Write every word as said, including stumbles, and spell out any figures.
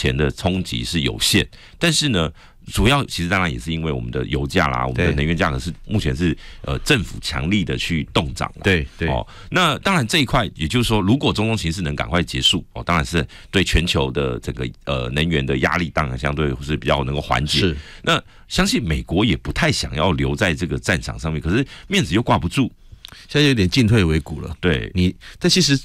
前的冲击是有限，但是呢。主要其实当然也是因为我们的油价啦，我们的能源价格是目前是呃政府强力的去动涨， 对对哦。那当然这一块，也就是说，如果中东情势能赶快结束，哦，当然是对全球的这个呃能源的压力，当然相对是比较能够缓解。 是， 那相信美国也不太想要留在这个战场上面，可是面子又挂不住。 现在有点进退维谷了。 对你，但其实